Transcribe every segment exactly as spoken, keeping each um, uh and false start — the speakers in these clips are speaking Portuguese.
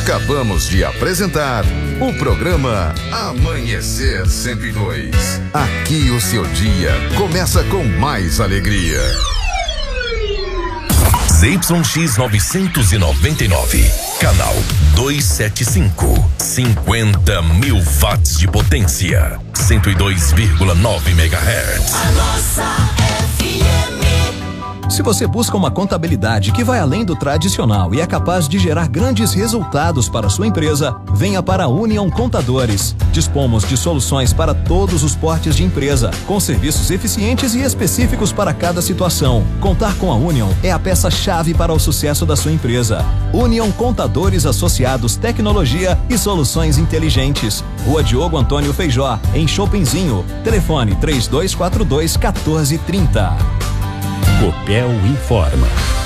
Acabamos de apresentar o programa Amanhecer cento e dois. Aqui o seu dia começa com mais alegria. Z Y X novecentos e noventa e nove, canal duzentos e setenta e cinco, cinquenta mil watts de potência, cento e dois vírgula nove megahertz. A nossa F M. Se você busca uma contabilidade que vai além do tradicional e é capaz de gerar grandes resultados para a sua empresa, venha para a Union Contadores. Dispomos de soluções para todos os portes de empresa, com serviços eficientes e específicos para cada situação. Contar com a Union é a peça-chave para o sucesso da sua empresa. Union Contadores Associados, Tecnologia e Soluções Inteligentes. Rua Diogo Antônio Feijó, em Chopinzinho. Telefone três dois quatro dois, um quatro três zero. Copel informa.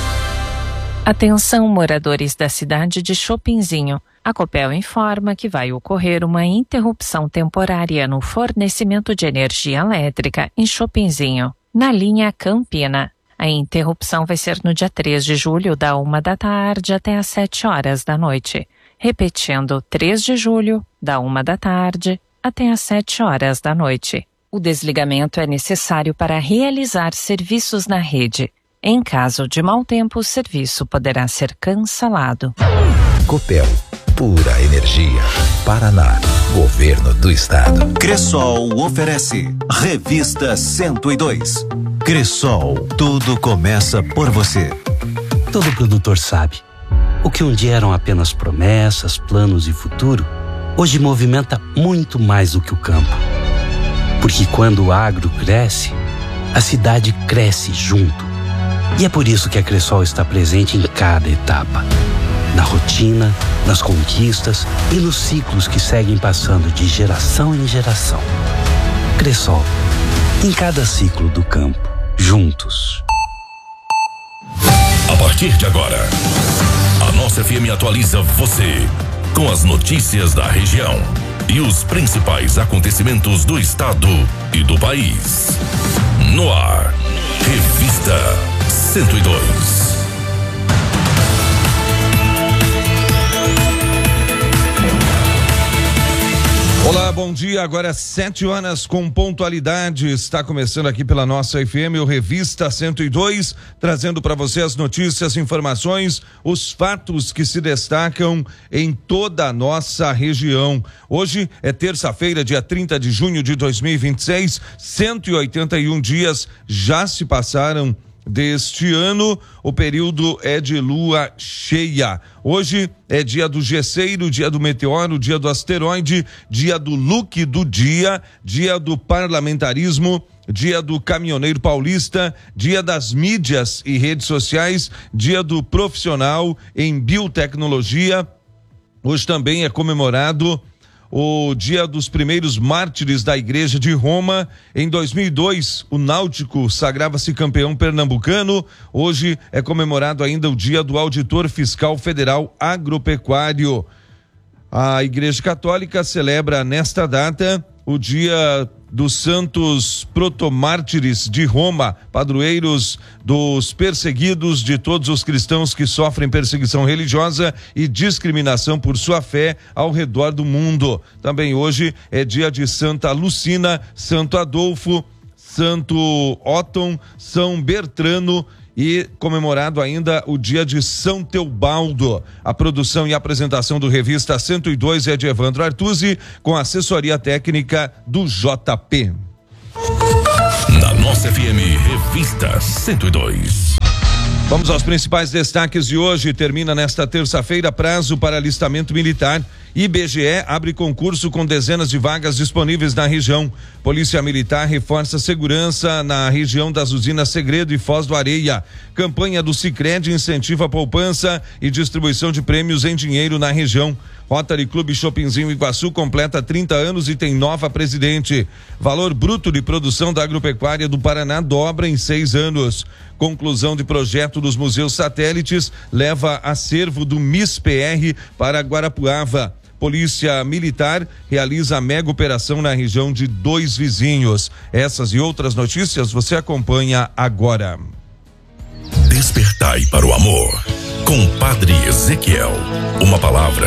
Atenção, moradores da cidade de Chopinzinho. A Copel informa que vai ocorrer uma interrupção temporária no fornecimento de energia elétrica em Chopinzinho, na linha Campina. A interrupção vai ser no dia três de julho, da uma da tarde até às sete horas da noite. Repetindo, três de julho, da uma da tarde até às sete horas da noite. O desligamento é necessário para realizar serviços na rede. Em caso de mau tempo, o serviço poderá ser cancelado. Copel, pura energia. Paraná, Governo do Estado. Cressol oferece Revista cento e dois. Cressol, tudo começa por você. Todo produtor sabe. O que um dia eram apenas promessas, planos e futuro, hoje movimenta muito mais do que o campo. Porque quando o agro cresce, a cidade cresce junto. E é por isso que a Cressol está presente em cada etapa. Na rotina, nas conquistas e nos ciclos que seguem passando de geração em geração. Cressol, em cada ciclo do campo, juntos. A partir de agora, a nossa F M atualiza você com as notícias da região e os principais acontecimentos do estado e do país. No ar, Revista cento e dois. Olá, bom dia. Agora é sete horas com pontualidade. Está começando aqui pela nossa F M o Revista cento e dois, trazendo para você as notícias, informações, os fatos que se destacam em toda a nossa região. Hoje é terça-feira, dia trinta de junho de dois mil e vinte e seis. cento e oitenta e um dias já se passaram deste ano. O período é de lua cheia. Hoje é dia do gesseiro, dia do meteoro, dia do asteroide, dia do look do dia, dia do parlamentarismo, dia do caminhoneiro paulista, dia das mídias e redes sociais, dia do profissional em biotecnologia. Hoje também é comemorado o dia dos primeiros mártires da Igreja de Roma. Em dois mil e dois, o Náutico sagrava-se campeão pernambucano. Hoje é comemorado ainda o dia do Auditor Fiscal Federal Agropecuário. A Igreja Católica celebra nesta data o dia dos santos protomártires de Roma, padroeiros dos perseguidos, de todos os cristãos que sofrem perseguição religiosa e discriminação por sua fé ao redor do mundo. Também hoje é dia de Santa Lucina, Santo Adolfo, Santo Otton, São Bertrano e comemorado ainda o dia de São Teobaldo. A produção e apresentação do Revista cento e dois é de Evandro Artuzzi, com assessoria técnica do J P. Na nossa F M, Revista cento e dois. Vamos aos principais destaques de hoje. Termina nesta terça-feira prazo para alistamento militar. I B G E abre concurso com dezenas de vagas disponíveis na região. Polícia Militar reforça segurança na região das usinas Segredo e Foz do Areia. Campanha do Sicredi incentiva a poupança e distribuição de prêmios em dinheiro na região. Rotary Clube Chopinzinho Iguaçu completa trinta anos e tem nova presidente. Valor bruto de produção da agropecuária do Paraná dobra em seis anos. Conclusão de projeto dos museus satélites leva acervo do M I S P R para Guarapuava. Polícia Militar realiza a mega operação na região de Dois Vizinhos. Essas e outras notícias você acompanha agora. Despertai para o amor, com Padre Ezequiel. Uma palavra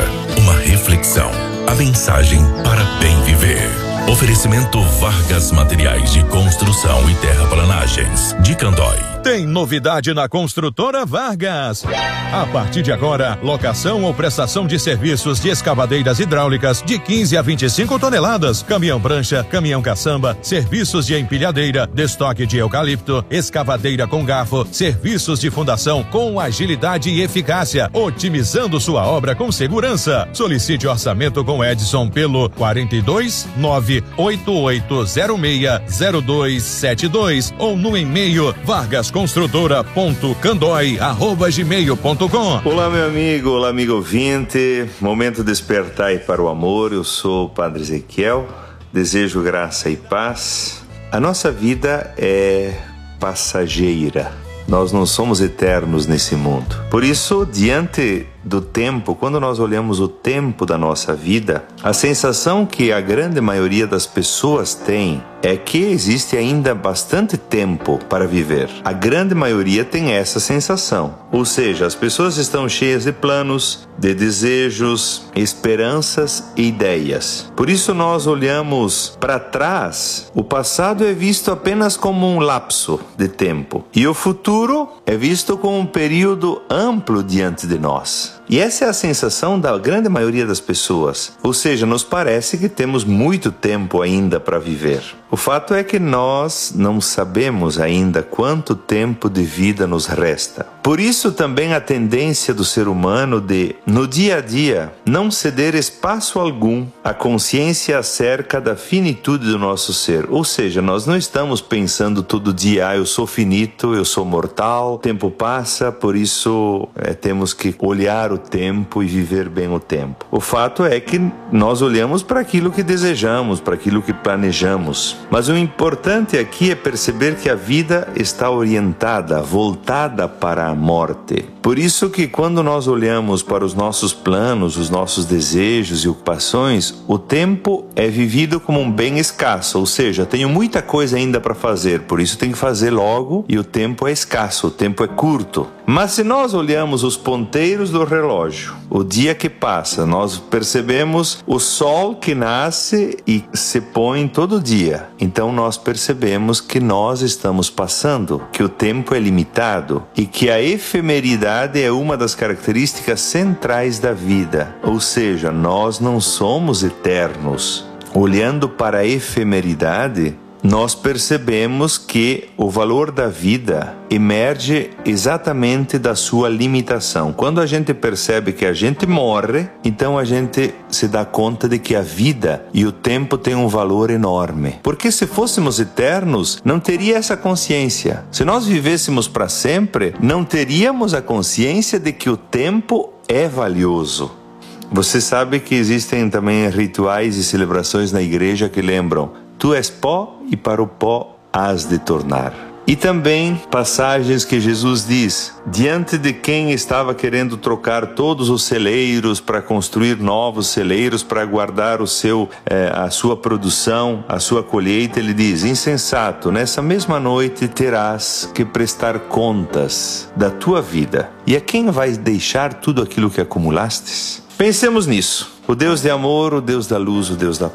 uma reflexão. A mensagem para bem viver. Oferecimento Vargas Materiais de Construção e Terraplanagens, de Candói. Tem novidade na Construtora Vargas. A partir de agora, locação ou prestação de serviços de escavadeiras hidráulicas de quinze a vinte e cinco toneladas, caminhão prancha, caminhão caçamba, serviços de empilhadeira, destoque de eucalipto, escavadeira com garfo, serviços de fundação com agilidade e eficácia, otimizando sua obra com segurança. Solicite orçamento com Edson pelo quarenta e dois, nove oito oito zero seis zero dois sete dois ou no e-mail vargasconstrutora ponto candói arroba gmail ponto com. Olá, meu amigo, olá, amigo ouvinte. Momento de despertar aí para o amor. Eu sou o Padre Ezequiel. Desejo graça e paz. A nossa vida é passageira. Nós não somos eternos nesse mundo. Por isso, diante do tempo, quando nós olhamos o tempo da nossa vida, a sensação que a grande maioria das pessoas tem é que existe ainda bastante tempo para viver. A grande maioria tem essa sensação. Ou seja, as pessoas estão cheias de planos, de desejos, esperanças e ideias. Por isso nós olhamos para trás. O passado é visto apenas como um lapso de tempo. E o futuro é visto como um período amplo diante de nós. E essa é a sensação da grande maioria das pessoas. Ou seja, nos parece que temos muito tempo ainda para viver. O fato é que nós não sabemos ainda quanto tempo de vida nos resta. Por isso também a tendência do ser humano de, no dia a dia, não ceder espaço algum à consciência acerca da finitude do nosso ser. Ou seja, nós não estamos pensando todo dia, ah, eu sou finito, eu sou mortal, o tempo passa, por isso é, temos que olhar o tempo e viver bem o tempo. O fato é que nós olhamos para aquilo que desejamos, para aquilo que planejamos. Mas o importante aqui é perceber que a vida está orientada, voltada para a morte. Por isso que quando nós olhamos para os nossos planos, os nossos desejos e ocupações, o tempo é vivido como um bem escasso, ou seja, tenho muita coisa ainda para fazer, por isso tenho que fazer logo e o tempo é escasso, o tempo é curto. Mas se nós olhamos os ponteiros do relógio, o dia que passa, nós percebemos o sol que nasce e se põe todo dia. Então nós percebemos que nós estamos passando, que o tempo é limitado e que a efemeridade é uma das características centrais da vida. Ou seja, nós não somos eternos. Olhando para a efemeridade, nós percebemos que o valor da vida emerge exatamente da sua limitação. Quando a gente percebe que a gente morre, então a gente se dá conta de que a vida e o tempo têm um valor enorme. Porque se fôssemos eternos, não teria essa consciência. Se nós vivêssemos para sempre, não teríamos a consciência de que o tempo é valioso. Você sabe que existem também rituais e celebrações na igreja que lembram: tu és pó e para o pó hás de tornar. E também passagens que Jesus diz, diante de quem estava querendo trocar todos os celeiros para construir novos celeiros para guardar o seu, eh, a sua produção, a sua colheita, ele diz: insensato, nessa mesma noite terás que prestar contas da tua vida. E a quem vais deixar tudo aquilo que acumulastes? Pensemos nisso. O Deus de amor, o Deus da luz, o Deus da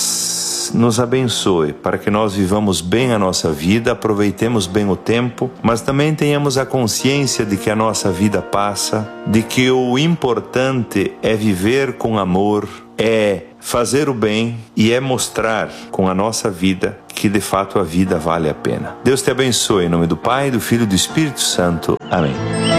paz, nos abençoe para que nós vivamos bem a nossa vida, aproveitemos bem o tempo, mas também tenhamos a consciência de que a nossa vida passa, de que o importante é viver com amor, é fazer o bem e é mostrar com a nossa vida que de fato a vida vale a pena. Deus te abençoe, em nome do Pai, do Filho e do Espírito Santo. Amém.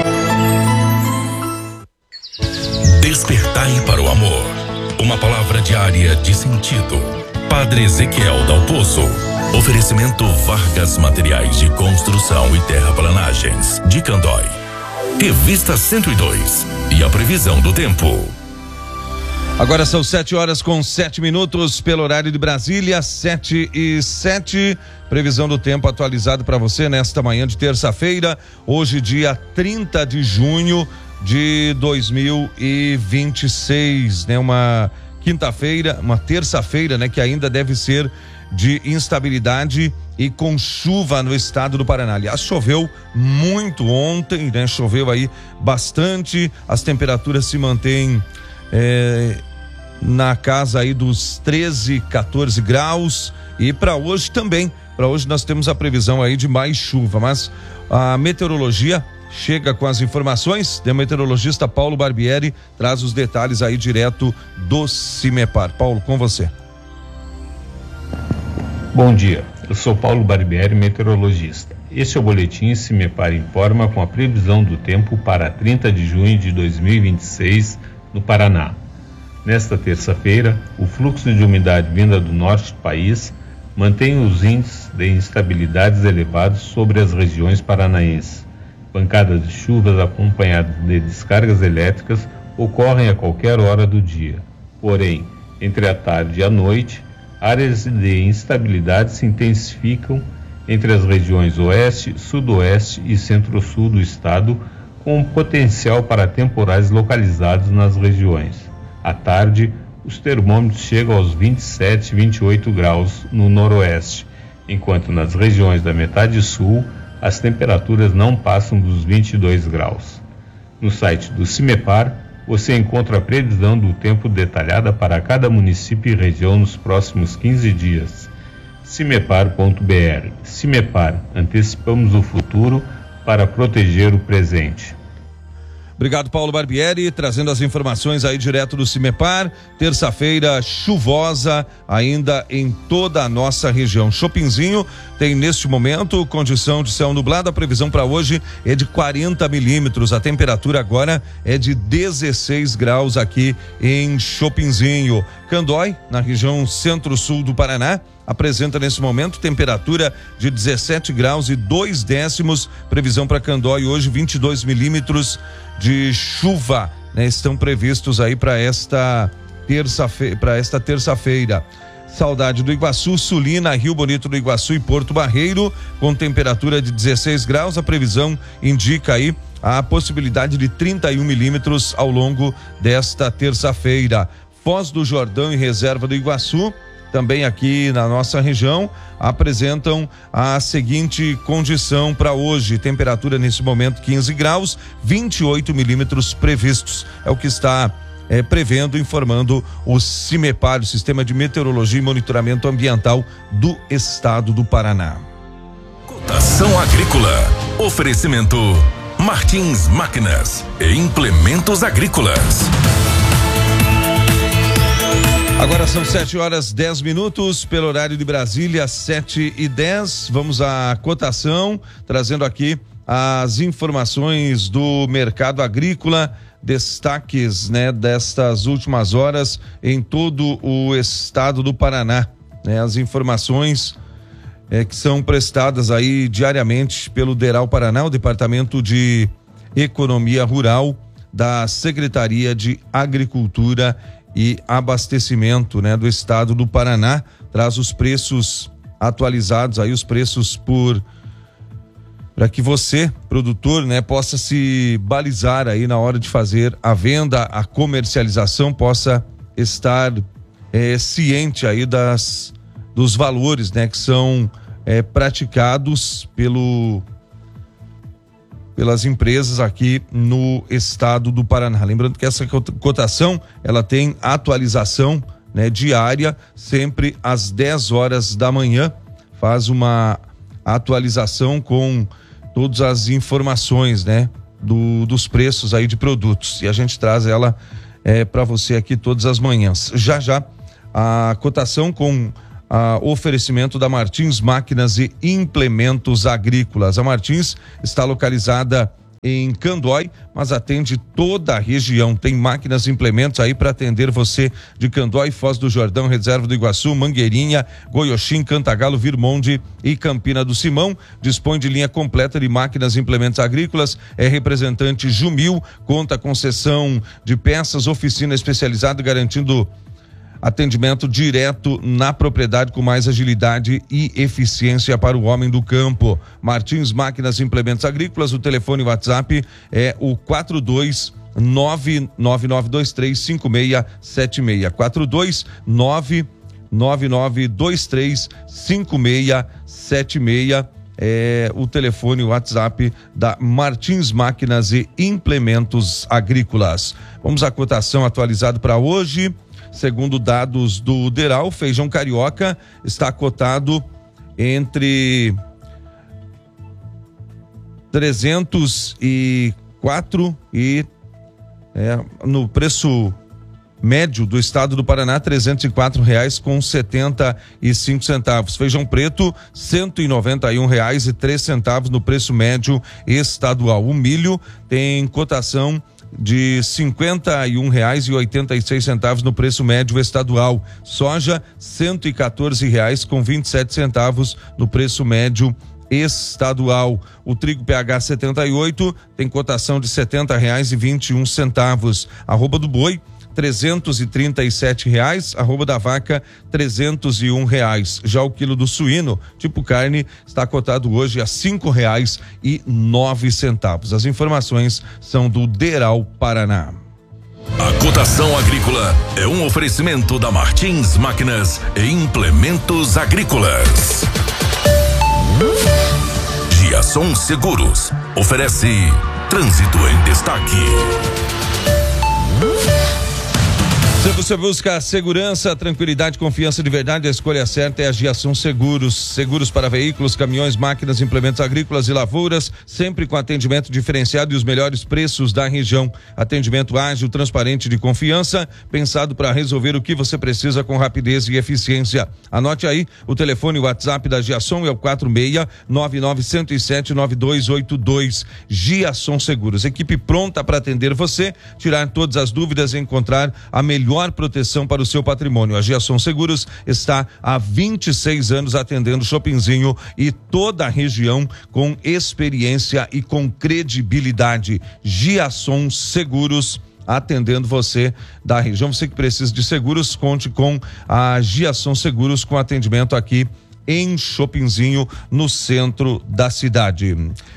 Despertai para o amor. Uma palavra diária de sentido. Padre Ezequiel Dalpozo. Oferecimento Vargas Materiais de Construção e Terraplanagens, de Candói. Revista cento e dois. E a previsão do tempo. Agora são sete horas com sete minutos pelo horário de Brasília, sete e sete. Previsão do tempo atualizado para você nesta manhã de terça-feira, hoje dia trinta de junho de dois mil e vinte e seis, né? Uma quinta-feira, uma terça-feira, né? Que ainda deve ser de instabilidade e com chuva no estado do Paraná. Aliás, choveu muito ontem, né? Choveu aí bastante, as temperaturas se mantêm é, na casa aí dos treze, quatorze graus. E para hoje também, para hoje nós temos a previsão aí de mais chuva, mas a meteorologia chega com as informações. O meteorologista Paulo Barbieri traz os detalhes aí direto do CIMEPAR. Paulo, com você. Bom dia, eu sou Paulo Barbieri, meteorologista. Este é o boletim CIMEPAR Informa com a previsão do tempo para trinta de junho de dois mil e vinte e seis no Paraná. Nesta terça-feira, o fluxo de umidade vinda do norte do país mantém os índices de instabilidades elevados sobre as regiões paranaenses. Pancadas de chuvas acompanhadas de descargas elétricas ocorrem a qualquer hora do dia. Porém, entre a tarde e a noite, áreas de instabilidade se intensificam entre as regiões oeste, sudoeste e centro-sul do estado, com potencial para temporais localizados nas regiões. À tarde, os termômetros chegam aos vinte e sete, vinte e oito graus no noroeste, enquanto nas regiões da metade sul, as temperaturas não passam dos vinte e dois graus. No site do CIMEPAR, você encontra a previsão do tempo detalhada para cada município e região nos próximos quinze dias. cimepar ponto b r. CIMEPAR, antecipamos o futuro para proteger o presente. Obrigado, Paulo Barbieri, trazendo as informações aí direto do CIMEPAR. Terça-feira chuvosa ainda em toda a nossa região. Chopinzinho tem neste momento condição de céu nublado. A previsão para hoje é de quarenta milímetros. A temperatura agora é de dezesseis graus aqui em Chopinzinho. Candói, na região centro-sul do Paraná, apresenta nesse momento temperatura de dezessete graus e dois décimos. Previsão para Candói hoje vinte e dois milímetros de chuva, né? Estão previstos aí para esta terça-feira, para esta terça-feira. Saudade do Iguaçu, Sulina, Rio Bonito do Iguaçu e Porto Barreiro, com temperatura de dezesseis graus. A previsão indica aí a possibilidade de trinta e um milímetros ao longo desta terça-feira. Foz do Jordão e Reserva do Iguaçu, também aqui na nossa região, apresentam a seguinte condição para hoje: temperatura nesse momento quinze graus, vinte e oito milímetros previstos. É o que está é, prevendo, informando o CIMEPAR, o Sistema de Meteorologia e Monitoramento Ambiental do Estado do Paraná. Cotação agrícola. Oferecimento Martins Máquinas e Implementos Agrícolas. Agora são sete horas dez minutos, pelo horário de Brasília, sete e dez. Vamos à cotação, trazendo aqui as informações do mercado agrícola, destaques, né, destas últimas horas em todo o estado do Paraná, né, as informações é, que são prestadas aí diariamente pelo DERAL Paraná, o Departamento de Economia Rural da Secretaria de Agricultura e Abastecimento, né, do estado do Paraná. Traz os preços atualizados aí, os preços por para que você, produtor, né, possa se balizar aí na hora de fazer a venda, a comercialização, possa estar é, ciente aí das dos valores, né, que são é, praticados pelo pelas empresas aqui no estado do Paraná. Lembrando que essa cotação, ela tem atualização, né, diária, sempre às dez horas da manhã, faz uma atualização com todas as informações, né, do, dos preços aí de produtos, e a gente traz ela é, para você aqui todas as manhãs. Já já a cotação com a oferecimento da Martins Máquinas e Implementos Agrícolas. A Martins está localizada em Candói, mas atende toda a região. Tem máquinas e implementos aí para atender você de Candói, Foz do Jordão, Reserva do Iguaçu, Mangueirinha, Goioxim, Cantagalo, Virmonde e Campina do Simão. Dispõe de linha completa de máquinas e implementos agrícolas. É representante Jumil, conta com seção de peças, oficina especializada, garantindo atendimento direto na propriedade com mais agilidade e eficiência para o homem do campo. Martins Máquinas e Implementos Agrícolas, o telefone WhatsApp é o quatro dois nove nove nove dois três cinco seis sete seis, quatro dois nove nove nove dois três cinco seis sete seis. é o telefone, o WhatsApp da Martins Máquinas e Implementos Agrícolas. Vamos à cotação atualizada para hoje. Segundo dados do Deral, feijão carioca está cotado entre trezentos e quatro e é, no preço médio do estado do Paraná, trezentos e quatro reais com setenta e cinco centavos. Feijão preto, cento e noventa e um reais e três centavos no preço médio estadual. O milho tem cotação de cinquenta e um reais e oitenta e seis centavos no preço médio estadual. Soja, cento e quatorze reais com vinte e sete centavos no preço médio estadual. O trigo P H setenta e oito tem cotação de setenta reais e vinte e um centavos. Arroba do boi, trezentos e trinta e sete reais, arroba da vaca, trezentos e um reais. Já o quilo do suíno, tipo carne, está cotado hoje a cinco reais e nove centavos. As informações são do Deral Paraná. A cotação agrícola é um oferecimento da Martins Máquinas e Implementos Agrícolas. Giasson Seguros oferece Trânsito em Destaque. Se você busca segurança, tranquilidade, confiança de verdade, a escolha certa é a Giasson Seguros. Seguros para veículos, caminhões, máquinas, implementos agrícolas e lavouras, sempre com atendimento diferenciado e os melhores preços da região. Atendimento ágil, transparente, de confiança, pensado para resolver o que você precisa com rapidez e eficiência. Anote aí, o telefone e o WhatsApp da Giasson é o quatro seis nove nove zero sete nove dois oito dois. Giasson Seguros, equipe pronta para atender você, tirar todas as dúvidas e encontrar a melhor Melhor proteção para o seu patrimônio. A Giasson Seguros está há vinte e seis anos atendendo Chopinzinho e toda a região com experiência e com credibilidade. Giasson Seguros, atendendo você da região. Você que precisa de seguros, conte com a Giasson Seguros, com atendimento aqui em Chopinzinho, no centro da cidade.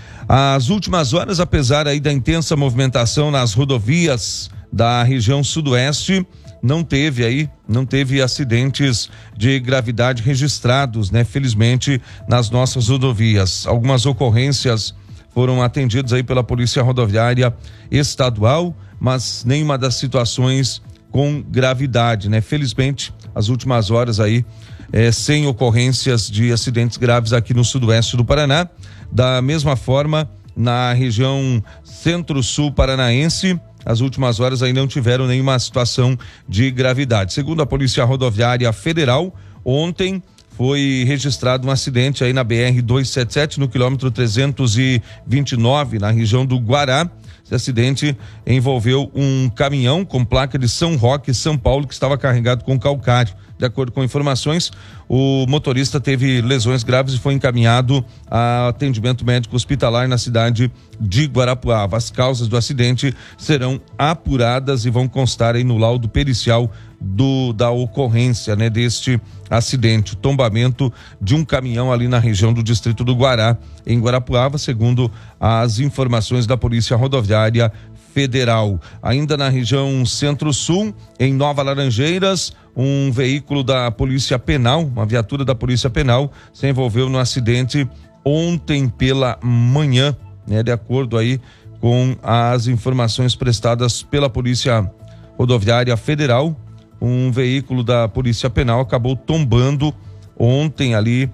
As últimas horas, apesar aí da intensa movimentação nas rodovias da região sudoeste, não teve aí, não teve acidentes de gravidade registrados, né? Felizmente, nas nossas rodovias. Algumas ocorrências foram atendidas aí pela Polícia Rodoviária Estadual, mas nenhuma das situações com gravidade, né? Felizmente, as últimas horas aí, é, sem ocorrências de acidentes graves aqui no sudoeste do Paraná. Da mesma forma, na região centro-sul paranaense, as últimas horas aí não tiveram nenhuma situação de gravidade. Segundo a Polícia Rodoviária Federal, ontem foi registrado um acidente aí na B R duzentos e setenta e sete, no quilômetro trezentos e vinte e nove, na região do Guará. Esse acidente envolveu um caminhão com placa de São Roque, São Paulo, que estava carregado com calcário. De acordo com informações, o motorista teve lesões graves e foi encaminhado a atendimento médico hospitalar na cidade de Guarapuava. As causas do acidente serão apuradas e vão constar aí no laudo pericial do, da ocorrência, né, deste acidente. O tombamento de um caminhão ali na região do distrito do Guará, em Guarapuava, segundo as informações da Polícia Rodoviária Federal. Ainda na região centro-sul, em Nova Laranjeiras, um veículo da Polícia Penal, uma viatura da Polícia Penal, se envolveu no acidente ontem pela manhã, né? De acordo aí com as informações prestadas pela Polícia Rodoviária Federal, um veículo da Polícia Penal acabou tombando ontem ali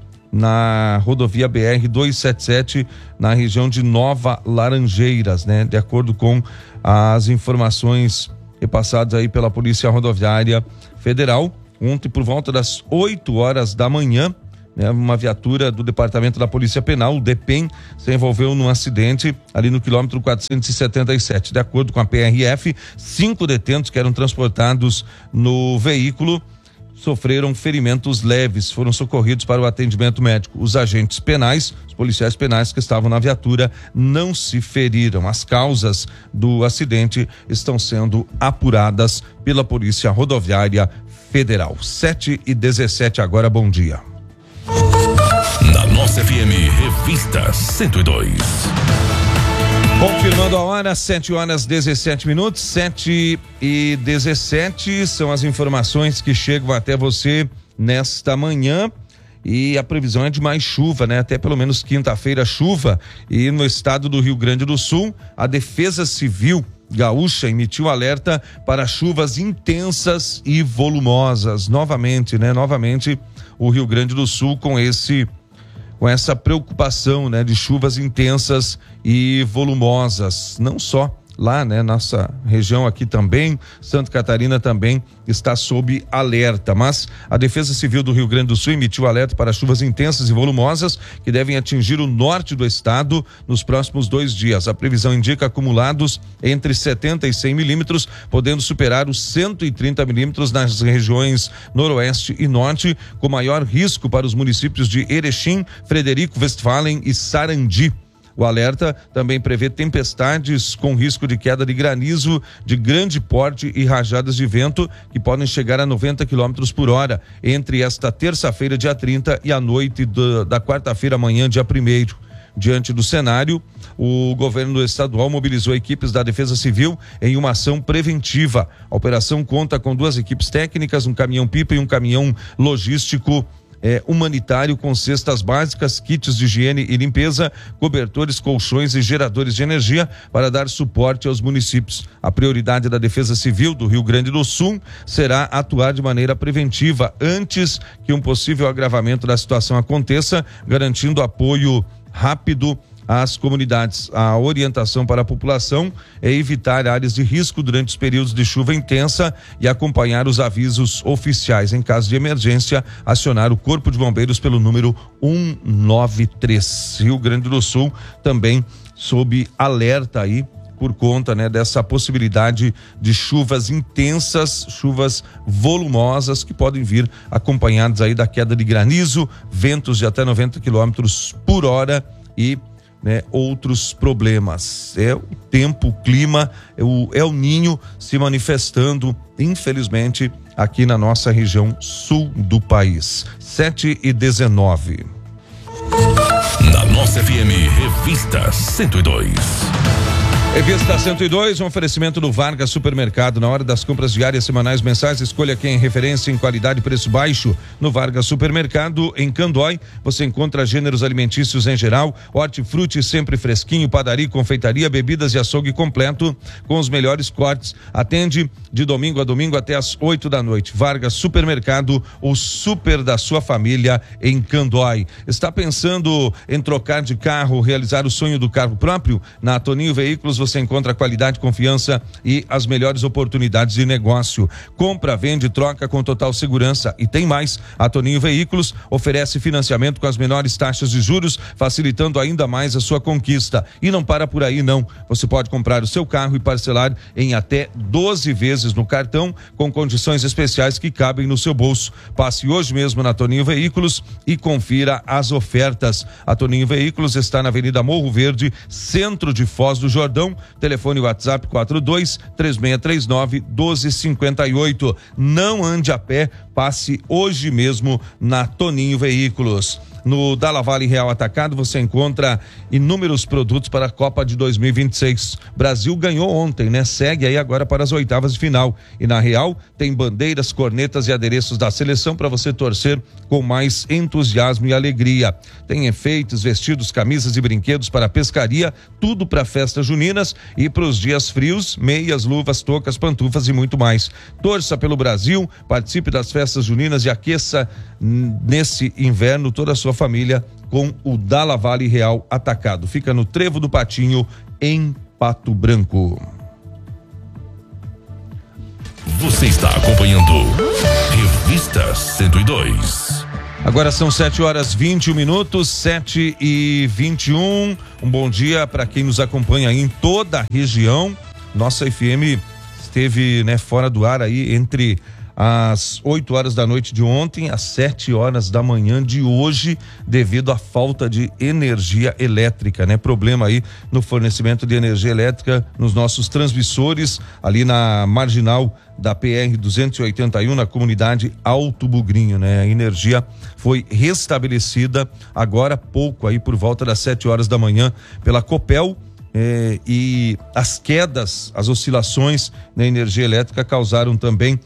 na rodovia B R duzentos e setenta e sete, na região de Nova Laranjeiras, né? De acordo com as informações repassadas aí pela Polícia Rodoviária Federal, ontem por volta das oito horas da manhã, né, uma viatura do Departamento da Polícia Penal, o DEPEN, se envolveu num acidente ali no quilômetro quatrocentos e setenta e sete. De acordo com a P R F, cinco detentos que eram transportados no veículo sofreram ferimentos leves, foram socorridos para o atendimento médico. Os agentes penais, os policiais penais que estavam na viatura, não se feriram. As causas do acidente estão sendo apuradas pela Polícia Rodoviária Federal. sete e dezessete agora, bom dia. Na nossa F M, Revista cento e dois. Confirmando a hora, sete horas dezessete minutos, sete e dezessete, são as informações que chegam até você nesta manhã. e a previsão é de mais chuva, né? Até pelo menos quinta-feira chuva. E no estado do Rio Grande do Sul, a Defesa Civil Gaúcha emitiu alerta para chuvas intensas e volumosas. Novamente, né? Novamente o Rio Grande do Sul com esse com essa preocupação, né, de chuvas intensas e volumosas. Não só lá, né, nossa região aqui também, Santa Catarina também está sob alerta, mas a Defesa Civil do Rio Grande do Sul emitiu alerta para chuvas intensas e volumosas que devem atingir o norte do estado nos próximos dois dias. A previsão indica acumulados entre setenta e cem milímetros, podendo superar os cento e trinta milímetros nas regiões noroeste e norte, com maior risco para os municípios de Erechim, Frederico Westphalen e Sarandi. O alerta também prevê tempestades com risco de queda de granizo de grande porte e rajadas de vento que podem chegar a noventa quilômetros por hora entre esta terça-feira, dia trinta, e a noite do, da quarta-feira, amanhã, dia primeiro. Diante do cenário, o governo estadual mobilizou equipes da Defesa Civil em uma ação preventiva. A operação conta com duas equipes técnicas, um caminhão-pipa e um caminhão logístico É, humanitário com cestas básicas, kits de higiene e limpeza, cobertores, colchões e geradores de energia para dar suporte aos municípios. A prioridade da Defesa Civil do Rio Grande do Sul será atuar de maneira preventiva antes que um possível agravamento da situação aconteça, garantindo apoio rápido às comunidades. A orientação para a população é evitar áreas de risco durante os períodos de chuva intensa e acompanhar os avisos oficiais. Em caso de emergência, acionar o Corpo de Bombeiros pelo número um nove três. Rio Grande do Sul também sob alerta aí por conta, né, dessa possibilidade de chuvas intensas, chuvas volumosas que podem vir acompanhadas aí da queda de granizo, ventos de até noventa quilômetros por hora e Né, outros problemas. É o tempo, o clima, é o El Ninho se manifestando, infelizmente, aqui na nossa região sul do país. sete e dezenove. Na nossa F M, Revista cento e dois. Revista cento e dois, um oferecimento do Vargas Supermercado. Na hora das compras diárias, semanais, mensais, escolha quem é referência em qualidade e preço baixo. No Vargas Supermercado, em Candói, você encontra gêneros alimentícios em geral, hortifruti sempre fresquinho, padaria, confeitaria, bebidas e açougue completo com os melhores cortes. Atende de domingo a domingo até às oito da noite. Vargas Supermercado, o super da sua família em Candói. Está pensando em trocar de carro, realizar o sonho do carro próprio? Na Toninho Veículos você encontra qualidade, confiança e as melhores oportunidades de negócio. Compra, vende, troca com total segurança. E tem mais, a Toninho Veículos oferece financiamento com as menores taxas de juros, facilitando ainda mais a sua conquista. E não para por aí não, você pode comprar o seu carro e parcelar em até doze vezes no cartão, com condições especiais que cabem no seu bolso. Passe hoje mesmo na Toninho Veículos e confira as ofertas. A Toninho Veículos está na Avenida Morro Verde, centro de Foz do Jordão. Telefone WhatsApp quatro dois três seis três nove um dois cinco oito. Não ande a pé, passe hoje mesmo na Toninho Veículos. No Dalla Vale Real Atacado você encontra inúmeros produtos para a Copa de dois mil e vinte e seis. Brasil ganhou ontem, né? Segue aí agora para as oitavas de final. E na Real tem bandeiras, cornetas e adereços da seleção para você torcer com mais entusiasmo e alegria. Tem enfeites, vestidos, camisas e brinquedos para pescaria, tudo para festas juninas e para os dias frios, meias, luvas, toucas, pantufas e muito mais. Torça pelo Brasil, participe das festas juninas e aqueça nesse inverno toda a sua família com o Dalla Vale Real Atacado. Fica no Trevo do Patinho, em Pato Branco. Você está acompanhando Revista cento e dois. Agora são sete horas vinte e um minutos, sete e vinte e um. Um bom dia para quem nos acompanha aí em toda a região. Nossa F M esteve, né, fora do ar aí entre às oito horas da noite de ontem, às sete horas da manhã de hoje, devido à falta de energia elétrica, né? Problema aí no fornecimento de energia elétrica nos nossos transmissores, ali na marginal da P R duzentos e oitenta e um, na comunidade Alto Bugrinho, né? A energia foi restabelecida agora há pouco, aí por volta das sete horas da manhã, pela Copel. Eh, e as quedas, as oscilações na energia elétrica causaram também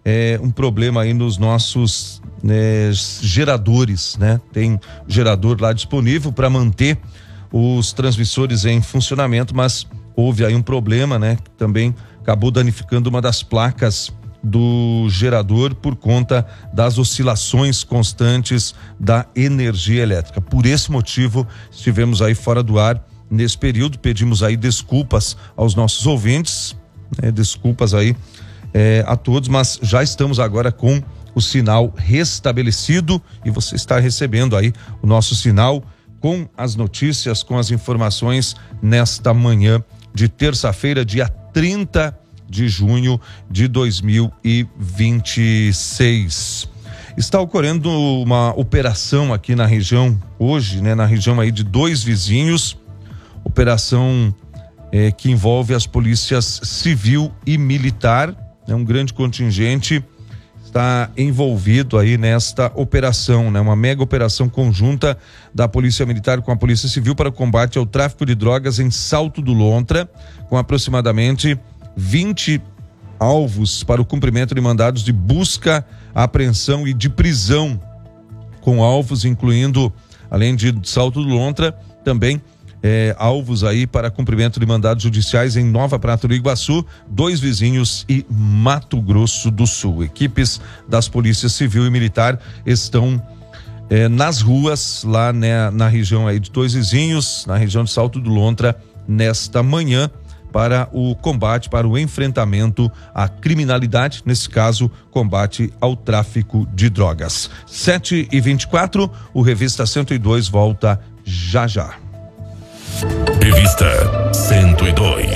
é, um problema aí nos nossos né, geradores, né? Tem gerador lá disponível para manter os transmissores em funcionamento, mas houve aí um problema, né? Que também acabou danificando uma das placas do gerador por conta das oscilações constantes da energia elétrica. Por esse motivo, estivemos aí fora do ar nesse período. Pedimos aí desculpas aos nossos ouvintes, né? Desculpas aí é, a todos, mas já estamos agora com o sinal restabelecido e você está recebendo aí o nosso sinal com as notícias, com as informações nesta manhã de terça-feira, dia trinta de junho de dois mil e vinte e seis. Está ocorrendo uma operação aqui na região hoje, né, na região aí de dois vizinhos, operação eh, que envolve as polícias civil e militar, né, um grande contingente está envolvido aí nesta operação, né, uma mega operação conjunta da Polícia Militar com a Polícia Civil para o combate ao tráfico de drogas em Salto do Lontra, com aproximadamente vinte alvos para o cumprimento de mandados de busca, apreensão e de prisão, com alvos incluindo, além de Salto do Lontra, também eh, alvos aí para cumprimento de mandados judiciais em Nova Prata do Iguaçu, Dois Vizinhos e Mato Grosso do Sul. Equipes das polícias civil e militar estão eh, nas ruas lá né, na região aí de Dois Vizinhos, na região de Salto do Lontra, nesta manhã, para o combate, para o enfrentamento à criminalidade, nesse caso, combate ao tráfico de drogas. sete e vinte e quatro, o Revista cento e dois volta já já. Revista cento e dois.